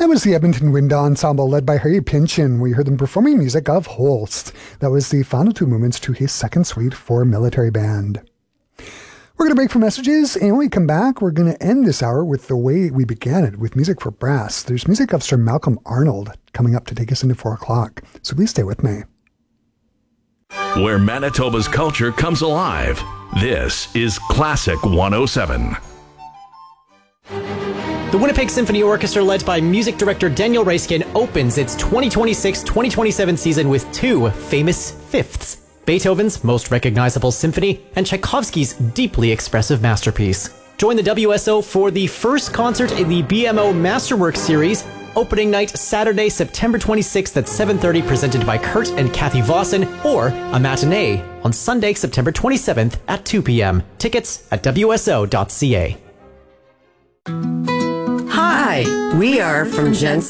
That was the Edmonton Wind Ensemble led by Harry Pynchon. We heard them performing music of Holst. That was the final two movements to his second suite for military band. We're going to break for messages, and when we come back, we're going to end this hour with the way we began it, with music for brass. There's music of Sir Malcolm Arnold coming up to take us into 4 o'clock, so please stay with me. Where Manitoba's culture comes alive, this is Classic 107. The Winnipeg Symphony Orchestra, led by music director Daniel Raiskin, opens its 2026-2027 season with 2 famous fifths: Beethoven's most recognizable symphony and Tchaikovsky's deeply expressive masterpiece. Join the WSO for the first concert in the BMO Masterworks series, opening night Saturday, September 26th at 7:30, presented by Kurt and Kathy Vossen, or a matinee on Sunday, September 27th at 2 p.m. Tickets at wso.ca. Hi, we are from Jensen